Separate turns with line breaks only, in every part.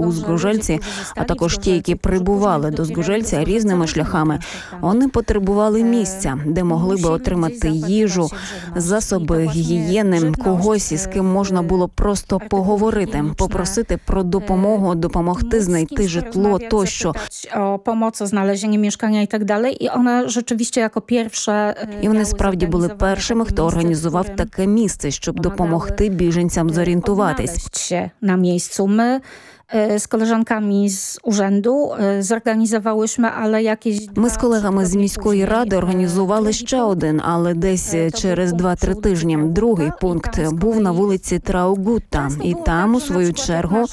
у Згоржельці, а також ті, які прибували до Згоржельця різними шляхами, вони потребували місця, де могли би отримати їжу, засоби гігієни, когось, із ким можна було просто поговорити, попросити про допомогу, допомогти знайти житло тощо.
О pomocy, znalezienie mieszkania i tak dalej. I one rzeczywiście jako pierwsze...
І вони справді були першими, хто організував таке місце, щоб допомогти біженцям зорієнтуватись.
Na miejscu. My z koleżankami z urzędu zorganizowałyśmy, ale jakieś...
Ми з колегами з міської ради організували ще один, але десь через 2-3 тижні. Другий пункт був на вулиці Траугута. І там, у свою чергу...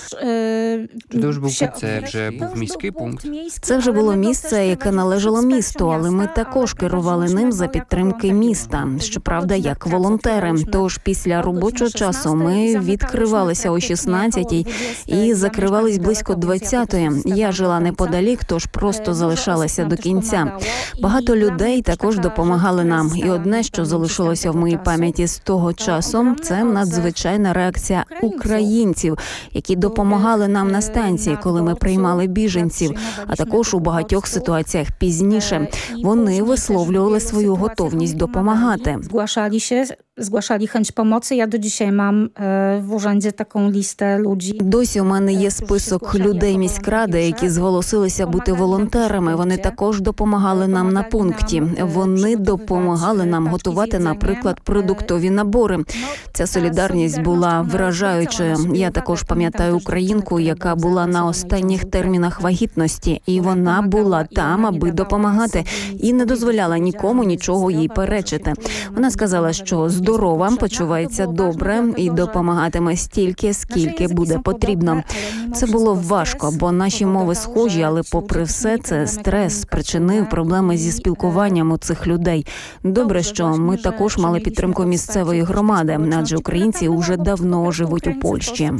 Чи то ж був це вже був міський пункт?
Це вже було місце, яке належало місту, але ми також керували ним за підтримки міста. Щоправда, як волонтери. Тож після робочого часу ми відкривалися о 16-й і закривались близько 20-ї. Я жила неподалік, тож просто залишалася до кінця. Багато людей також допомагали нам. І одне, що залишилося в моїй пам'яті з того часу, це надзвичайна реакція українців, які допомагали нам на станції, коли ми приймали біженців, а також у багатьох ситуаціях пізніше. Вони висловлювали свою готовність допомагати.
Zgłaszali chęć pomocy. Ja do dzisiaj mam w urzędzie taką listę ludzi.
Досі у мене є список людей міськради, які зголосилися бути волонтерами. Вони також допомагали нам на пункті. Вони допомагали нам готувати, наприклад, продуктові набори. Ця солідарність була вражаючою. Я також пам'ятаю українку, яка була на останніх термінах вагітності, і вона була там, аби допомагати, і не дозволяла нікому нічого їй перечити. Вона сказала, що здорова, почувається добре і допомагатиме стільки, скільки буде потрібно. Це було важко, бо наші мови схожі, але попри все це стрес спричинив проблеми зі спілкуванням у цих людей. Добре, що ми також мали підтримку місцевої громади, адже українці вже давно живуть у Польщі.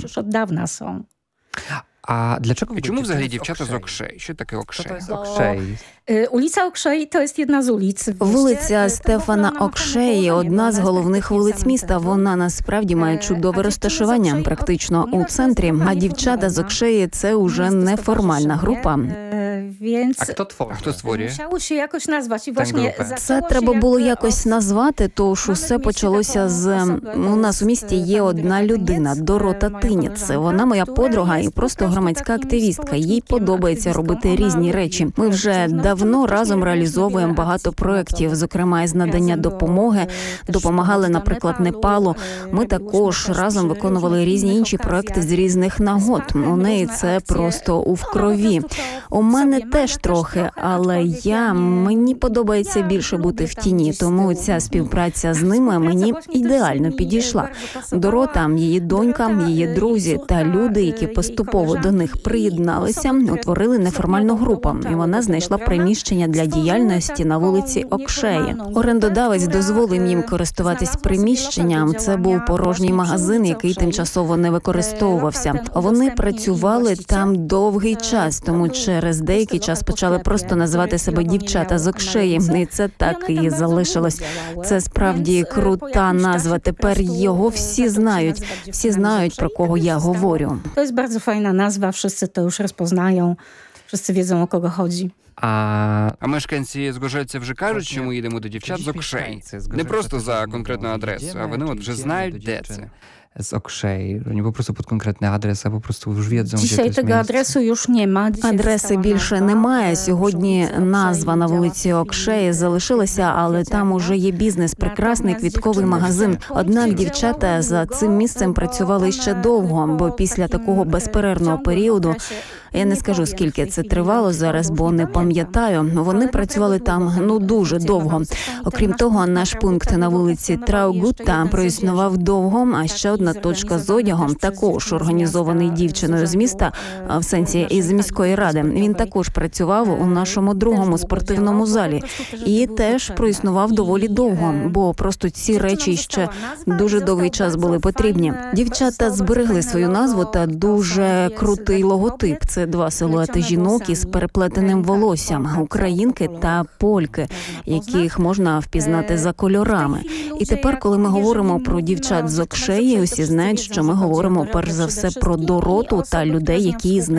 А для чого? І чому взагалі дівчата з Окшей? Що таке Окшей?
Ulica Okrzei to jest jedna z ulic.
Вулиця Стефана Окшеї – одна з головних вулиць міста. Вона насправді має чудове розташування, практично у центрі. А дівчата з Окшеї – це уже неформальна група.
А хто створює?
Це треба було якось назвати, тож усе почалося з... У нас у місті є одна людина – Дорота Тиніц. Вона моя подруга і просто громадська активістка. Їй подобається робити різні речі. Ми вже давно разом реалізовуємо багато проєктів, зокрема із надання допомоги. Допомагали, наприклад, Непалу. Ми також разом виконували різні інші проєкти з різних нагод. У неї це просто в крові. У мене теж трохи, але мені подобається більше бути в тіні, тому ця співпраця з ними мені ідеально підійшла. Дорота, її донька, її друзі та люди, які поступово до них приєдналися, утворили неформальну групу, і вона знайшла приміщення для діяльності на вулиці Окшеї. Орендодавець дозволив їм користуватись приміщенням. Це був порожній магазин, який тимчасово не використовувався. Вони працювали там довгий час, тому через деякий час почали просто називати себе дівчата з Окшеї. І це так і залишилось. Це справді крута назва. Тепер його всі знають, про кого я говорю.
To jest bardzo fajna nazwa, wszyscy to już rozpoznają, wszyscy wiedzą, o kogo chodzi.
А мешканці Згоржельця вже кажуть, що ми їдемо до дівчат з Окшей. Не просто за конкретну адресу, а вони вже знають, де це.
Z Okrzei. Oni po prostu pod konkretny adres, a po prostu już wiedzą, gdzie to
Dzisiaj
jest
tego
miejsce.
adresu już nie ma.
Адреси більше немає. Сьогодні назва на вулиці Окшеї залишилася, але там уже є бізнес, прекрасний квітковий магазин. Однак дівчата за цим місцем працювали ще довго, бо після такого безперервного періоду, я не скажу, скільки це тривало зараз, бо не пам'ятаю, вони працювали там, дуже довго. Окрім того, наш пункт на вулиці Траугута проіснував довго, а ще одна точка з одягом, також організований дівчиною з міста, в сенсі із міської ради. Він також працював у нашому другому спортивному залі і теж проіснував доволі довго, бо просто ці речі ще дуже довгий час були потрібні. Дівчата зберегли свою назву та дуже крутий логотип. Це два силуети жінок із переплетеним волоссям, українки та польки, яких можна впізнати за кольорами. І тепер, коли ми говоримо про дівчат з Окшеї, усі знають, що ми говоримо перш за все про Дороту та людей, які з